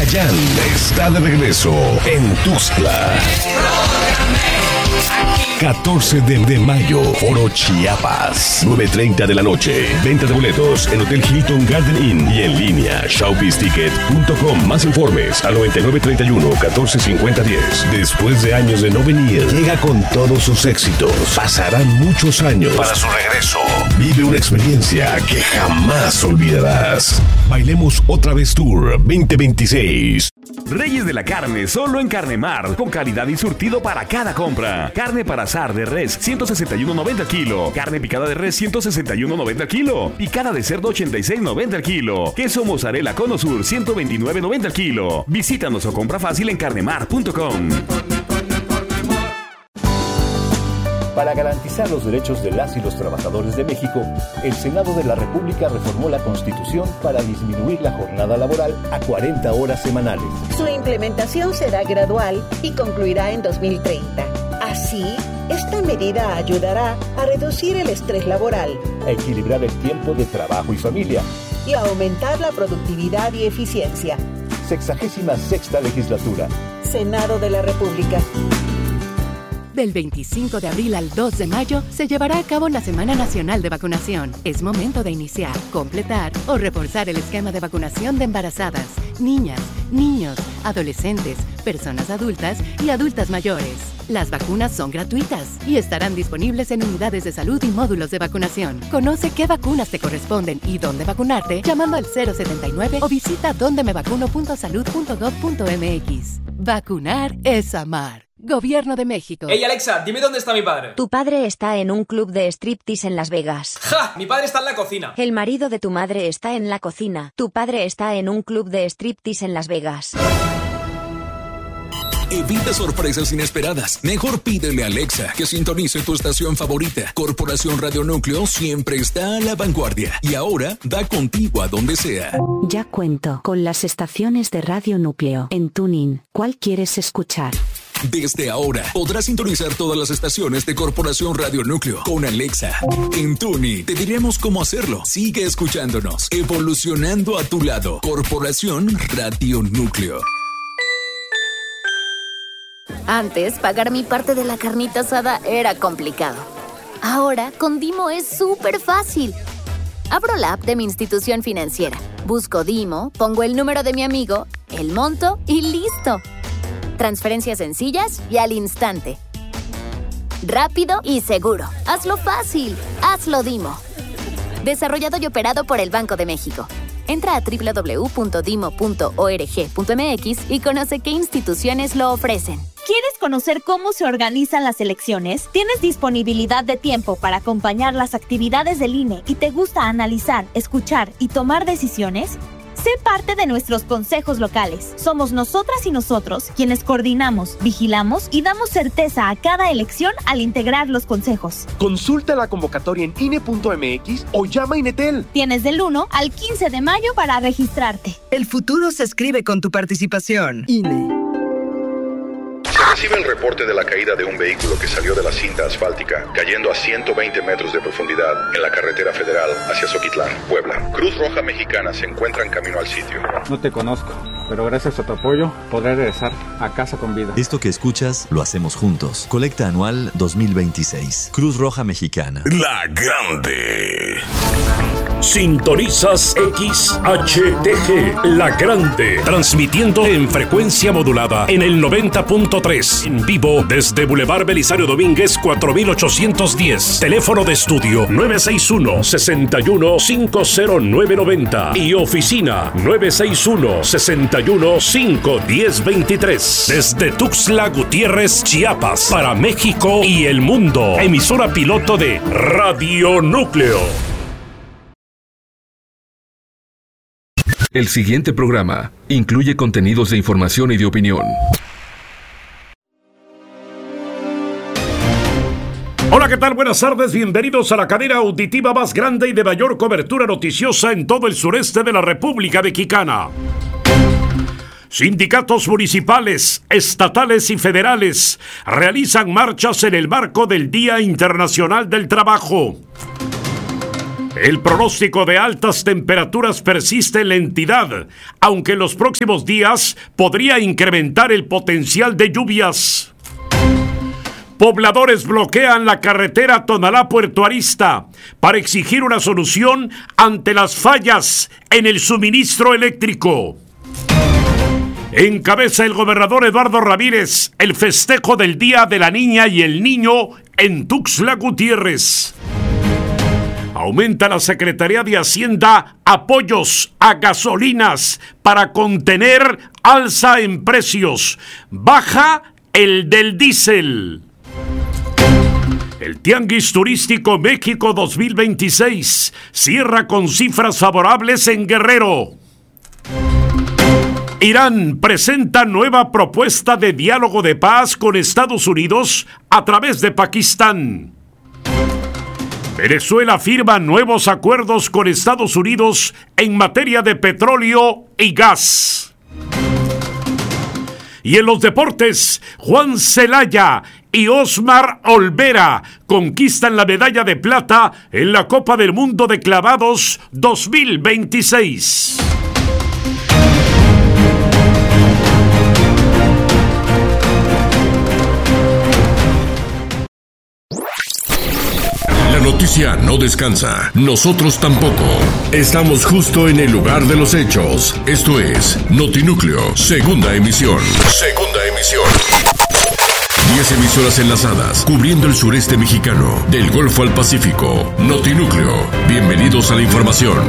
Chayanne está de regreso en Tuxtla. 14 de mayo, Foro Chiapas, 9:30 de la noche. Venta de boletos en Hotel Hilton Garden Inn y en línea showbizticket.com. Más informes al 9931-145010. Después de años de no venir, llega con todos sus éxitos. Pasarán muchos años para su regreso. Vive una experiencia que jamás olvidarás. Bailemos otra vez Tour 2026. Reyes de la carne, solo en Carnemar, con calidad y surtido para cada compra. Carne para asar de res, 161.90 el kilo. Carne picada de res, 161.90 el kilo. Picada de cerdo, 86.90 el kilo. Queso mozzarella Cono Sur, 129.90 el kilo. Visítanos o compra fácil en carnemar.com. Para garantizar los derechos de las y los trabajadores de México, el Senado de la República reformó la Constitución para disminuir la jornada laboral a 40 horas semanales. Su implementación será gradual y concluirá en 2030. Así, esta medida ayudará a reducir el estrés laboral, a equilibrar el tiempo de trabajo y familia y a aumentar la productividad y eficiencia. 66ª legislatura. Senado de la República. Del 25 de abril al 2 de mayo se llevará a cabo la Semana Nacional de Vacunación. Es momento de iniciar, completar o reforzar el esquema de vacunación de embarazadas, niñas, niños, adolescentes, personas adultas y adultas mayores. Las vacunas son gratuitas y estarán disponibles en unidades de salud y módulos de vacunación. Conoce qué vacunas te corresponden y dónde vacunarte llamando al 079 o visita dondemevacuno.salud.gov.mx. Vacunar es amar. Gobierno de México. Hey Alexa, dime dónde está mi padre. Tu padre está en un club de striptease en Las Vegas. ¡Ja! Mi padre está en la cocina. El marido de tu madre está en la cocina. Tu padre está en un club de striptease en Las Vegas. Evita sorpresas inesperadas. Mejor pídele a Alexa que sintonice tu estación favorita. Corporación Radio Núcleo siempre está a la vanguardia. Y ahora va contigo a donde sea. Ya cuento con las estaciones de Radio Núcleo en TuneIn. ¿Cuál quieres escuchar? Desde ahora podrás sintonizar todas las estaciones de Corporación Radio Núcleo con Alexa. En TuneIn te diremos cómo hacerlo. Sigue escuchándonos, evolucionando a tu lado. Corporación Radio Núcleo. Antes, pagar mi parte de la carnita asada era complicado. Ahora, con Dimo es súper fácil. Abro la app de mi institución financiera, busco Dimo, pongo el número de mi amigo, el monto y listo. Transferencias sencillas y al instante. Rápido y seguro. Hazlo fácil. Hazlo Dimo. Desarrollado y operado por el Banco de México. Entra a www.dimo.org.mx y conoce qué instituciones lo ofrecen. ¿Quieres conocer cómo se organizan las elecciones? ¿Tienes disponibilidad de tiempo para acompañar las actividades del INE y te gusta analizar, escuchar y tomar decisiones? Sé parte de nuestros consejos locales. Somos nosotras y nosotros quienes coordinamos, vigilamos y damos certeza a cada elección al integrar los consejos. Consulta la convocatoria en INE.mx o llama a Inetel. Tienes del 1 al 15 de mayo para registrarte. El futuro se escribe con tu participación. INE. Se recibe el reporte de la caída de un vehículo que salió de la cinta asfáltica, cayendo a 120 metros de profundidad en la carretera federal hacia Zoquitlán, Puebla. Cruz Roja Mexicana se encuentra en camino al sitio. No te conozco, pero gracias a tu apoyo podré regresar a casa con vida. Esto que escuchas lo hacemos juntos. Colecta anual 2026. Cruz Roja Mexicana. La Grande. Sintonizas XHTG, La Grande, transmitiendo en frecuencia modulada en el 90.3, en vivo desde Boulevard Belisario Domínguez 4810, teléfono de estudio 961-61-50990 y oficina 961-61-51023, desde Tuxtla Gutiérrez, Chiapas, para México y el mundo, emisora piloto de Radio Núcleo. El siguiente programa incluye contenidos de información y de opinión. Hola, ¿qué tal? Buenas tardes, bienvenidos a la cadena auditiva más grande y de mayor cobertura noticiosa en todo el sureste de la República Mexicana. Sindicatos municipales, estatales y federales realizan marchas en el marco del Día Internacional del Trabajo. El pronóstico de altas temperaturas persiste en la entidad, aunque en los próximos días podría incrementar el potencial de lluvias. Pobladores bloquean la carretera Tonalá-Puerto Arista para exigir una solución ante las fallas en el suministro eléctrico. Encabeza el gobernador Eduardo Ramírez el festejo del Día de la Niña y el Niño en Tuxtla Gutiérrez. Aumenta la Secretaría de Hacienda apoyos a gasolinas para contener alza en precios. Baja el del diésel. El Tianguis Turístico México 2026 cierra con cifras favorables en Guerrero. Irán presenta nueva propuesta de diálogo de paz con Estados Unidos a través de Pakistán. Venezuela firma nuevos acuerdos con Estados Unidos en materia de petróleo y gas. Y en los deportes, Juan Celaya y Osmar Olvera conquistan la medalla de plata en la Copa del Mundo de Clavados 2026. La noticia no descansa, nosotros tampoco. Estamos justo en el lugar de los hechos. Esto es Notinúcleo, segunda emisión. Segunda emisión. 10 emisoras enlazadas, cubriendo el sureste mexicano, del Golfo al Pacífico. Notinúcleo, bienvenidos a la información.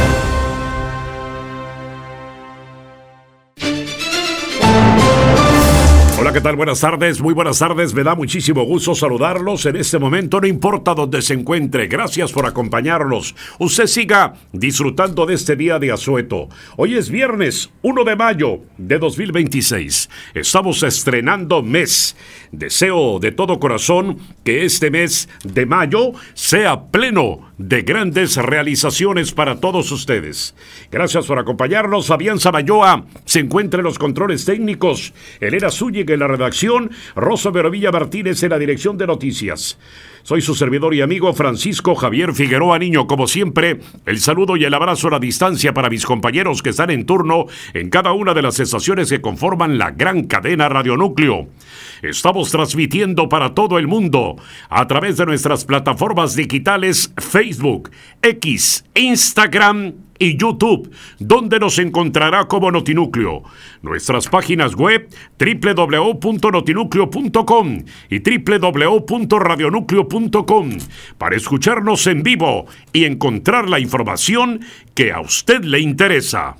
Hola, ¿qué tal? Buenas tardes, muy buenas tardes. Me da muchísimo gusto saludarlos en este momento, no importa dónde se encuentre. Gracias por acompañarnos. Usted siga disfrutando de este día de asueto. Hoy es viernes 1 de mayo de 2026. Estamos estrenando mes. Deseo de todo corazón que este mes de mayo sea pleno de grandes realizaciones para todos ustedes. Gracias por acompañarnos. Fabián Samayoa se encuentra en los controles técnicos. Elena Zúñiga en la redacción. Rosa Verovilla Martínez en la dirección de noticias. Soy su servidor y amigo Francisco Javier Figueroa Niño. Como siempre, el saludo y el abrazo a la distancia para mis compañeros que están en turno en cada una de las estaciones que conforman la gran cadena Radio Núcleo. Estamos transmitiendo para todo el mundo a través de nuestras plataformas digitales Facebook, X, Instagram y YouTube, donde nos encontrará como Notinúcleo. Nuestras páginas web www.notinúcleo.com y www.radionúcleo.com para escucharnos en vivo y encontrar la información que a usted le interesa.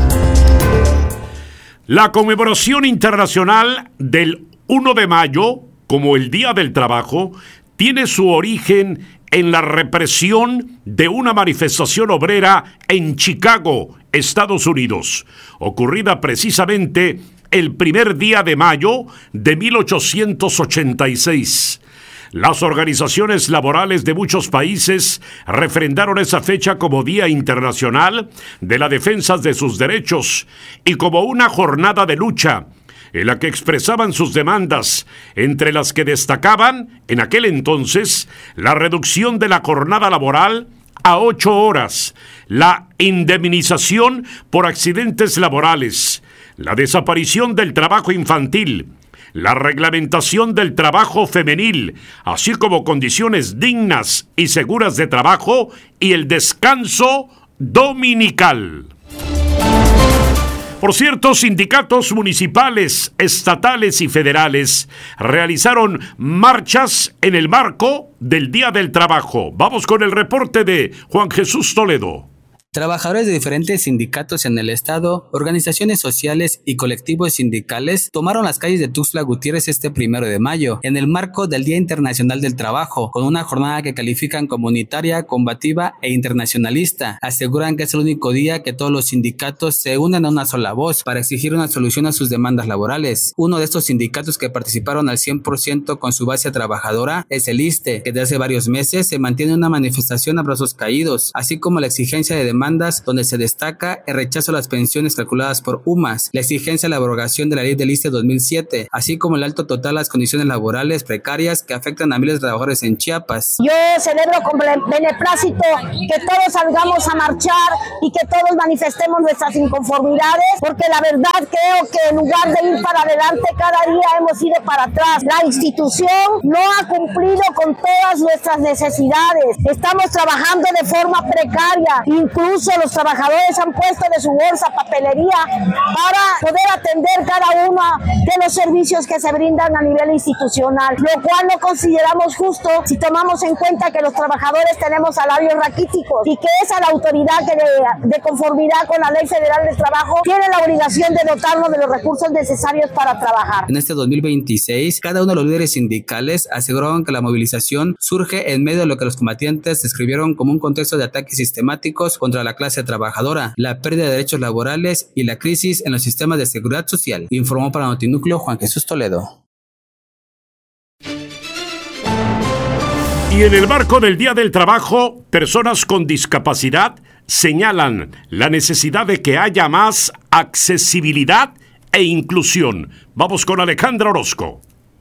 La conmemoración internacional del 1 de mayo, como el Día del Trabajo, tiene su origen en la represión de una manifestación obrera en Chicago, Estados Unidos, ocurrida precisamente el primer día de mayo de 1886. Las organizaciones laborales de muchos países refrendaron esa fecha como Día Internacional de la Defensa de sus Derechos y como una jornada de lucha en la que expresaban sus demandas, entre las que destacaban, en aquel entonces, la reducción de la jornada laboral a 8 horas, la indemnización por accidentes laborales, la desaparición del trabajo infantil, la reglamentación del trabajo femenil, así como condiciones dignas y seguras de trabajo y el descanso dominical. Por cierto, sindicatos municipales, estatales y federales realizaron marchas en el marco del Día del Trabajo. Vamos con el reporte de Juan Jesús Toledo. Trabajadores de diferentes sindicatos en el estado, organizaciones sociales y colectivos sindicales tomaron las calles de Tuxtla Gutiérrez este 1 de mayo, en el marco del Día Internacional del Trabajo, con una jornada que califican comunitaria, combativa e internacionalista. Aseguran que es el único día que todos los sindicatos se unen a una sola voz para exigir una solución a sus demandas laborales. Uno de estos sindicatos que participaron al 100% con su base trabajadora es el ISSSTE, que desde hace varios meses se mantiene una manifestación a brazos caídos, así como la exigencia de demandas demandas, donde se destaca el rechazo a las pensiones calculadas por UMAS, la exigencia de la abrogación de la ley del ISSSTE 2007, así como el alto total a las condiciones laborales precarias que afectan a miles de trabajadores en Chiapas. Yo celebro con beneplácito que todos salgamos a marchar y que todos manifestemos nuestras inconformidades, porque la verdad creo que en lugar de ir para adelante, cada día hemos ido para atrás. La institución no ha cumplido con todas nuestras necesidades. Estamos trabajando de forma precaria. Incluso los trabajadores han puesto de su bolsa papelería para poder atender cada uno de los servicios que se brindan a nivel institucional, lo cual no consideramos justo si tomamos en cuenta que los trabajadores tenemos salarios raquíticos y que es a la autoridad que de conformidad con la Ley Federal del Trabajo tiene la obligación de dotarnos de los recursos necesarios para trabajar. En este 2026, cada uno de los líderes sindicales aseguraron que la movilización surge en medio de lo que los combatientes describieron como un contexto de ataques sistemáticos contra la clase trabajadora, la pérdida de derechos laborales y la crisis en los sistemas de seguridad social, informó para Notinúcleo Juan Jesús Toledo. Y en el marco del Día del Trabajo, personas con discapacidad señalan la necesidad de que haya más accesibilidad e inclusión. Vamos con Alejandra Orozco.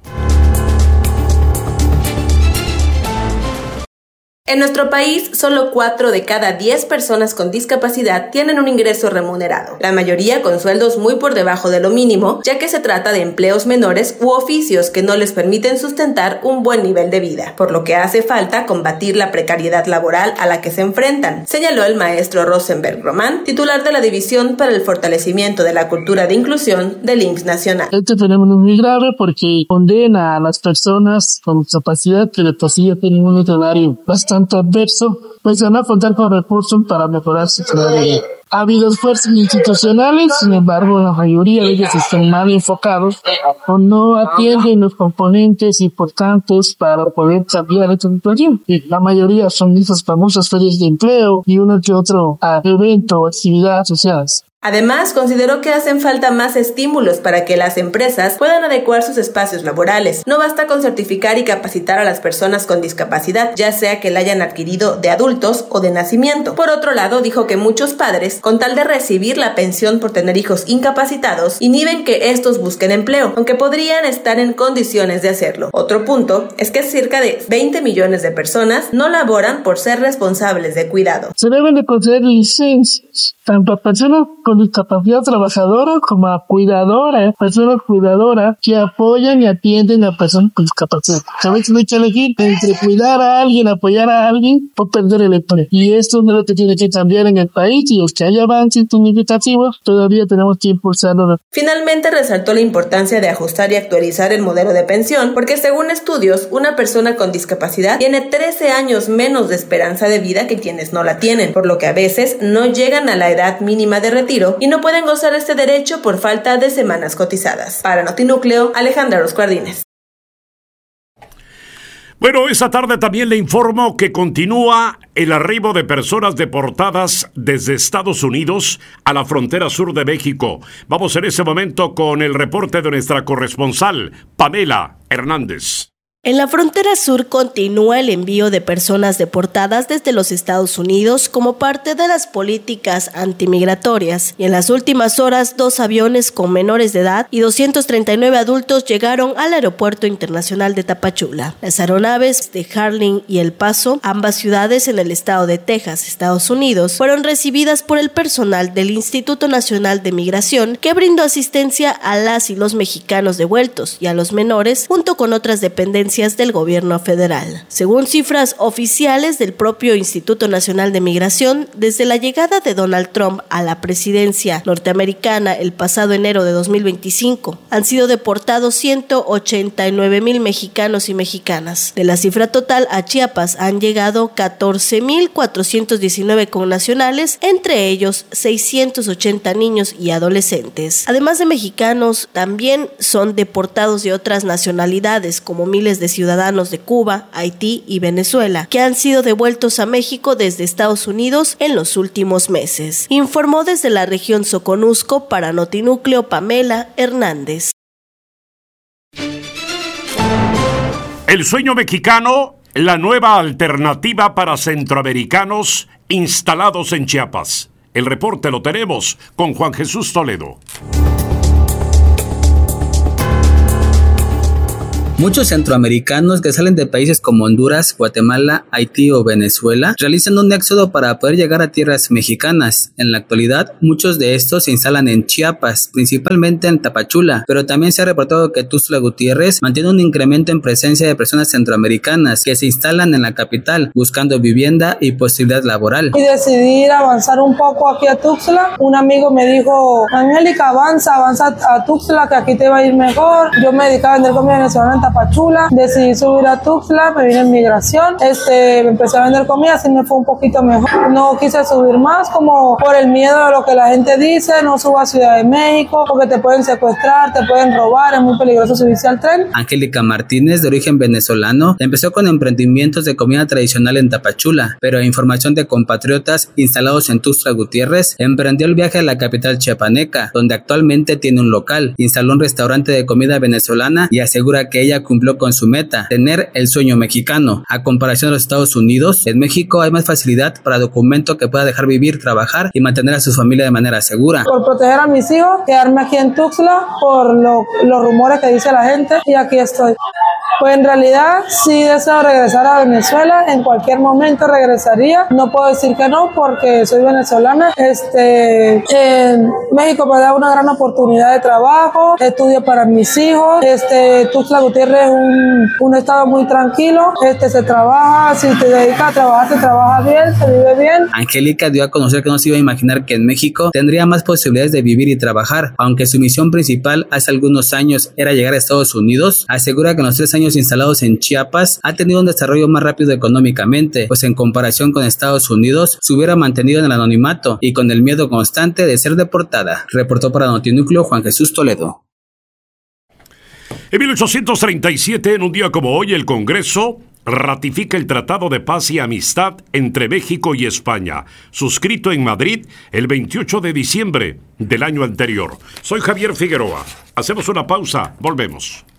En nuestro país, solo 4 de cada 10 personas con discapacidad tienen un ingreso remunerado, la mayoría con sueldos muy por debajo de lo mínimo, ya que se trata de empleos menores u oficios que no les permiten sustentar un buen nivel de vida, por lo que hace falta combatir la precariedad laboral a la que se enfrentan, señaló el maestro Rosenberg Román, titular de la División para el Fortalecimiento de la Cultura de Inclusión del IMSS Nacional. Este fenómeno es muy grave porque condena a las personas con discapacidad que de por sí ya tienen un escenario bastante adverso, pues van a contar con recursos para mejorar su calidad. Ha habido esfuerzos institucionales, sin embargo, la mayoría de ellos están mal enfocados o no atienden los componentes importantes para poder cambiar esta situación. Y la mayoría son esas famosas ferias de empleo y uno que otro evento o actividad asociadas. Además, consideró que hacen falta más estímulos para que las empresas puedan adecuar sus espacios laborales. No basta con certificar y capacitar a las personas con discapacidad, ya sea que la hayan adquirido de adultos o de nacimiento. Por otro lado, dijo que muchos padres, con tal de recibir la pensión por tener hijos incapacitados, inhiben que estos busquen empleo, aunque podrían estar en condiciones de hacerlo. Otro punto es que cerca de 20 millones de personas no laboran por ser responsables de cuidado. Se deben de conceder licencias tanto a personas con discapacidad trabajadora como a personas cuidadoras que apoyan y atienden a personas con discapacidad. A veces hay que elegir entre cuidar a alguien, apoyar a alguien o perder el empleo. Y esto es lo que tiene que cambiar en el país, y los que hay avances significativos todavía tenemos que impulsarlo. Finalmente resaltó la importancia de ajustar y actualizar el modelo de pensión, porque según estudios, una persona con discapacidad tiene 13 años menos de esperanza de vida que quienes no la tienen, por lo que a veces no llegan a la edad mínima de retiro y no pueden gozar este derecho por falta de semanas cotizadas. Para Notinúcleo, Alejandra Orozco Ardínez. Bueno, esta tarde también le informo que continúa el arribo de personas deportadas desde Estados Unidos a la frontera sur de México. Vamos en ese momento con el reporte de nuestra corresponsal, Pamela Hernández. En la frontera sur continúa el envío de personas deportadas desde los Estados Unidos como parte de las políticas antimigratorias, y en las últimas horas 2 aviones con menores de edad y 239 adultos llegaron al Aeropuerto Internacional de Tapachula. Las aeronaves de Harling y El Paso, ambas ciudades en el estado de Texas, Estados Unidos, fueron recibidas por el personal del Instituto Nacional de Migración, que brindó asistencia a las y los mexicanos devueltos y a los menores, junto con otras dependencias del gobierno federal. Según cifras oficiales del propio Instituto Nacional de Migración, desde la llegada de Donald Trump a la presidencia norteamericana el pasado enero de 2025, han sido deportados 189,000 mexicanos y mexicanas. De la cifra total, a Chiapas han llegado 14,419 connacionales, entre ellos 680 niños y adolescentes. Además de mexicanos, también son deportados de otras nacionalidades, como miles de ciudadanos de Cuba, Haití y Venezuela, que han sido devueltos a México desde Estados Unidos en los últimos meses. Informó desde la región Soconusco para Notinúcleo Pamela Hernández. El sueño mexicano la nueva alternativa para centroamericanos instalados en Chiapas. El reporte lo tenemos con Juan Jesús Toledo. Muchos centroamericanos que salen de países como Honduras, Guatemala, Haití o Venezuela realizan un éxodo para poder llegar a tierras mexicanas. En la actualidad, muchos de estos se instalan en Chiapas, principalmente en Tapachula, pero también se ha reportado que Tuxtla Gutiérrez mantiene un incremento en presencia de personas centroamericanas que se instalan en la capital buscando vivienda y posibilidad laboral. Y decidí ir a avanzar un poco aquí a Tuxtla. Un amigo me dijo, Angélica, avanza a Tuxtla, que aquí te va a ir mejor. Yo me dedicaba a vender comida venezolana en Tapachula, decidí subir a Tuxtla, me vine en migración, me empecé a vender comida, así me fue un poquito mejor. No quise subir más, como por el miedo de lo que la gente dice, no suba a Ciudad de México, porque te pueden secuestrar, te pueden robar, es muy peligroso subirse al tren. Angélica Martínez, de origen venezolano, empezó con emprendimientos de comida tradicional en Tapachula, pero a información de compatriotas instalados en Tuxtla Gutiérrez, emprendió el viaje a la capital chiapaneca, donde actualmente tiene un local, instaló un restaurante de comida venezolana y asegura que ella cumplió con su meta, tener el sueño mexicano. A comparación de los Estados Unidos, en México hay más facilidad para documento que pueda dejar vivir, trabajar y mantener a su familia de manera segura. Por proteger a mis hijos, quedarme aquí en Tuxtla por los rumores que dice la gente, y aquí estoy. Pues en realidad sí deseo regresar a Venezuela, en cualquier momento regresaría, no puedo decir que no porque soy venezolana. En México me da una gran oportunidad de trabajo, estudio para mis hijos, Tuxtla Gutiérrez es un estado muy tranquilo, se trabaja, si te dedicas a trabajar, se trabaja bien, se vive bien. Angélica dio a conocer que no se iba a imaginar que en México tendría más posibilidades de vivir y trabajar, aunque su misión principal hace algunos años era llegar a Estados Unidos. Asegura que en los 3 años instalados en Chiapas ha tenido un desarrollo más rápido económicamente, pues en comparación con Estados Unidos se hubiera mantenido en el anonimato y con el miedo constante de ser deportada. Reportó para Notinúcleo Juan Jesús Toledo. En 1837, en un día como hoy, el Congreso ratifica el Tratado de Paz y Amistad entre México y España, suscrito en Madrid el 28 de diciembre del año anterior. Soy Javier Figueroa. Hacemos una pausa, volvemos.